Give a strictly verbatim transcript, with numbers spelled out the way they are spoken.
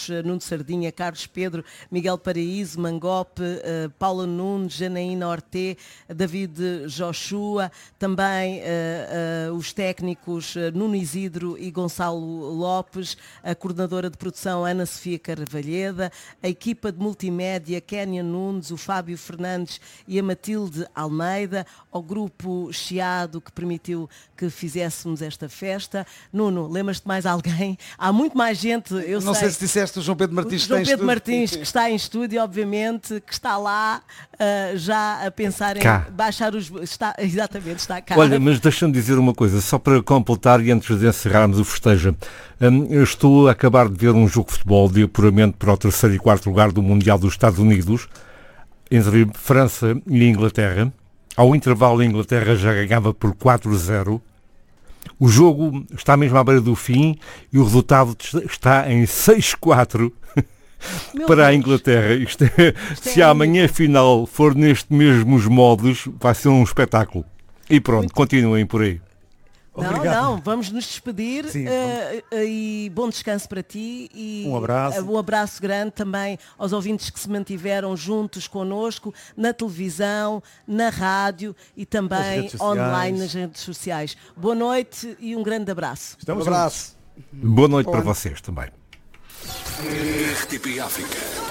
Carlos Nuno Sardinha, Carlos Pedro, Miguel Paraíso, Mangope, uh, Paula Nunes, Janaína Orté, David Joshua, também uh, uh, os técnicos uh, Nuno Isidro e Gonçalo Lopes, a coordenadora de produção Ana Sofia Carvalheda, a equipa de multimédia Kénia Nunes, o Fábio Fernandes e a Matilde Almeida, ao grupo Chiado que permitiu que fizéssemos esta festa. Nuno, lembras-te de mais alguém? Há muito mais gente, eu Não sei, sei se disseste o João Pedro Martins. o João Pedro estúdio. Martins, que está em estúdio, obviamente, que está lá uh, já a pensar Cá. em baixar os... Está, exatamente, está cá. Olha, mas deixa-me dizer uma coisa, só para completar e antes de encerrarmos o festejo. Hum, eu estou a acabar de ver um jogo de futebol de apuramento para o terceiro e quarto lugar do Mundial dos Estados Unidos, entre França e Inglaterra. Ao intervalo, a Inglaterra já ganhava por quatro a zero. O jogo está mesmo à beira do fim e o resultado está em seis a quatro para a Inglaterra. Isto é, Isto se é amanhã a final for nestes mesmos modos, vai ser um espetáculo. E pronto, muito... continuem por aí. Não, Obrigado. não, vamos nos despedir. Sim, uh, uh, e bom descanso para ti e Um abraço. uh, um abraço grande também aos ouvintes que se mantiveram juntos connosco na televisão, na rádio e também redes sociais. online nas redes sociais. Boa noite e um grande abraço. Um abraço. Boa noite para vocês também. R T P África.